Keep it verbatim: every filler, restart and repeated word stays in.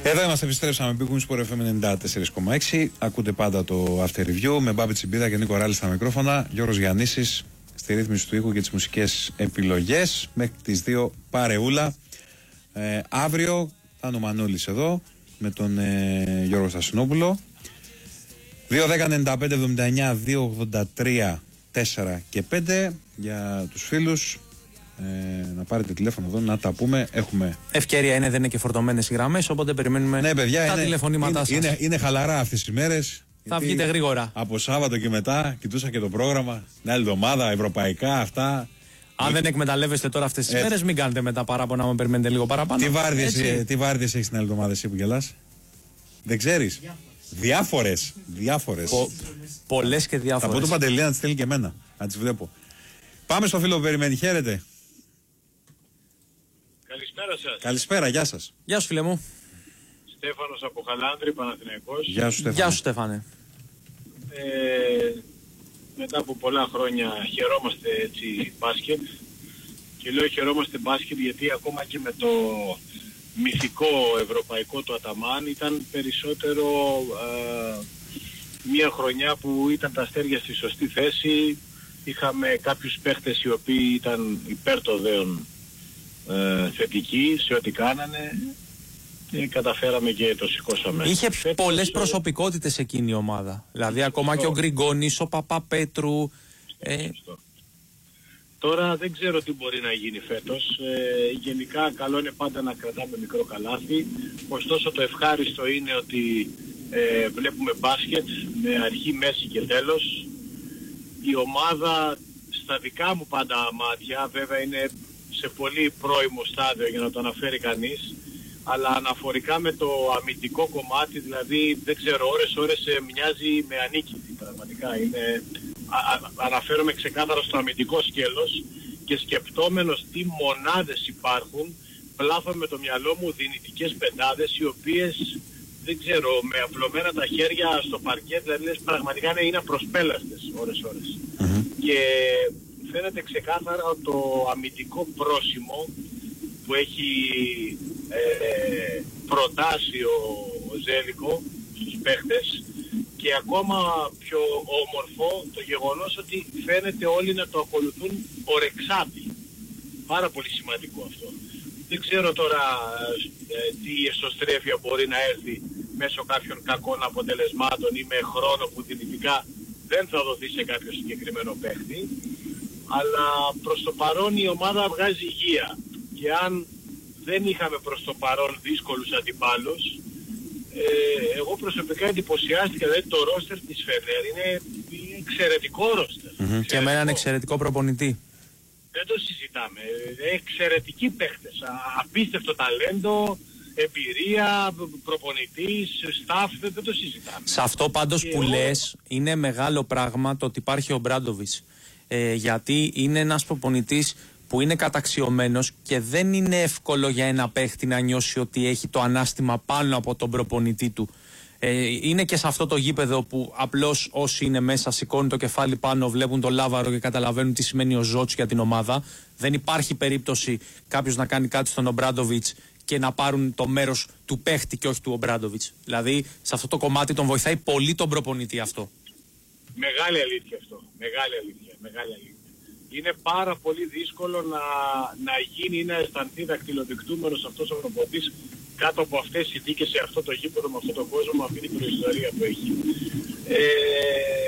Εδώ είμαστε, επιστρέψαμε. Big Wings Sport εφ εμ ενενήντα τέσσερα κόμμα έξι. Ακούτε πάντα το After Review με Μπάμπη Τσιμπίδα και Νίκο Ράλη στα μικρόφωνα. Γιώργος Γιαννήσης στη ρύθμιση του ήχου και τις μουσικές επιλογές. Μέχρι τις δύο παρεούλα. Ε, αύριο θα είναι ο Μανώλης εδώ με τον ε, Γιώργο Στασινόπουλο. δύο δέκα ενενήντα πέντε εβδομήντα εννιά δύο ογδόντα τρία τέσσερα και πέντε για τους φίλους. Ε, να πάρετε τηλέφωνο εδώ να τα πούμε. Έχουμε ευκαιρία, είναι, δεν είναι και φορτωμένες οι γραμμές, οπότε περιμένουμε ναι, παιδιά, τα είναι, τηλεφωνήματά είναι, σας. Είναι, είναι χαλαρά αυτές τις ημέρες. Θα βγείτε γρήγορα. Από Σάββατο και μετά κοιτούσα και το πρόγραμμα. Την άλλη εβδομάδα, ευρωπαϊκά αυτά. Αν δεν εκμεταλλεύεστε τώρα αυτές τις μέρες, μην κάνετε μετά παράπονα, να περιμένετε λίγο παραπάνω. Τι βάρδιες, τι βάρδιες έχεις την άλλη εβδομάδα εσύ που γελάς? Δεν ξέρεις? Διάφορες. Διάφορες. Πο, πολλές και διάφορες. Θα πω το Παντελή να τις στέλνει και εμένα. Να τις βλέπω. Πάμε στο φίλο που περιμένει. Χαίρετε. Καλησπέρα σας. Καλησπέρα, γεια σας. Γεια σου, φίλε μου. Στέφανος από Χαλάνδρη, Παναθηναϊκός. Γεια σου, Στέφανε. Γεια σου, Στέφανε. Ε, μετά από πολλά χρόνια χαιρόμαστε έτσι μπάσκετ. Και λέω χαιρόμαστε μπάσκετ γιατί ακόμα και με το μυθικό ευρωπαϊκό του Αταμάν ήταν περισσότερο ε, μια χρονιά που ήταν τα αστέρια στη σωστή θέση. Είχαμε κάποιους παίχτες οι οποίοι ήταν υπέρ των δέων ε, θετικοί σε ό,τι κάνανε και καταφέραμε και το σηκώσαμε. Είχε Φέτος, πολλές προσωπικότητες εκείνη η ομάδα. Δηλαδή ακόμα και ο Γκριγκόνης, ο Παπαπέτρου. Ε... Τώρα δεν ξέρω τι μπορεί να γίνει φέτος. Ε, γενικά καλό είναι πάντα να κρατάμε μικρό καλάθι. Ωστόσο το ευχάριστο είναι ότι ε, βλέπουμε μπάσκετ με αρχή, μέση και τέλος. Η ομάδα στα δικά μου πάντα μάτια, βέβαια είναι σε πολύ πρώιμο στάδιο για να το αναφέρει κανείς, αλλά αναφορικά με το αμυντικό κομμάτι, δηλαδή δεν ξέρω, ώρες ώρες ε, μοιάζει με ανίκητη πραγματικά. Είναι, α, α, αναφέρομαι ξεκάθαρα στο αμυντικό σκέλος και σκεπτόμενος τι μονάδες υπάρχουν, πλάθω με το μυαλό μου δυνητικές πεντάδες οι οποίες δεν ξέρω, με απλωμένα τα χέρια στο παρκέ, δηλαδή λες, πραγματικά είναι, είναι απροσπέλαστες ώρες ώρες. Mm-hmm. Και φαίνεται ξεκάθαρα το αμυντικό πρόσημο που έχει ε, προτάσει ο, ο Ζέλικο στους παίχτες και ακόμα πιο όμορφο το γεγονός ότι φαίνεται όλοι να το ακολουθούν ορεξάτη. Πάρα πολύ σημαντικό αυτό. Δεν ξέρω τώρα ε, τι εσωστρέφεια μπορεί να έρθει μέσω κάποιων κακών αποτελεσμάτων ή με χρόνο που δυνητικά δεν θα δοθεί σε κάποιο συγκεκριμένο παίχτη, αλλά προς το παρόν η ομάδα βγάζει υγεία και αν δεν είχαμε προς το παρόν δύσκολους αντιπάλους, ε, εγώ προσωπικά εντυπωσιάστηκα, δηλαδή το ρόστερ της Φενέρ είναι εξαιρετικό ρόστερ. Mm-hmm. Και με έναν εξαιρετικό προπονητή. Δεν το συζητάμε. Εξαιρετικοί παίχτες. Απίστευτο ταλέντο, εμπειρία, προπονητής, staff, δεν το συζητάμε. Σε αυτό πάντως και που εγώ... λες είναι μεγάλο πράγμα το ότι υπάρχει ο Μπράντοβιτς. Ε, γιατί είναι ένας προπονητής που είναι καταξιωμένος και δεν είναι εύκολο για ένα παίχτη να νιώσει ότι έχει το ανάστημα πάνω από τον προπονητή του. Ε, είναι και σε αυτό το γήπεδο που απλώς όσοι είναι μέσα σηκώνουν το κεφάλι πάνω, βλέπουν το λάβαρο και καταλαβαίνουν τι σημαίνει ο Ζότς για την ομάδα. Δεν υπάρχει περίπτωση κάποιος να κάνει κάτι στον Ομπράντοβιτς και να πάρουν το μέρος του παίχτη και όχι του Ομπράντοβιτς. Δηλαδή σε αυτό το κομμάτι τον βοηθάει πολύ τον προπονητή αυτό. Μεγάλη αλήθεια αυτό. Μεγάλη αλήθεια. Μεγάλη αλήθεια. Είναι πάρα πολύ δύσκολο να, να γίνει ή να αισθανθεί δακτυλοδεικτούμενος αυτός ο προπονητής κάτω από αυτές τις συνθήκες σε αυτό το γήπεδο, με αυτόν τον κόσμο, με αυτή την προϊστορία που έχει. Ε,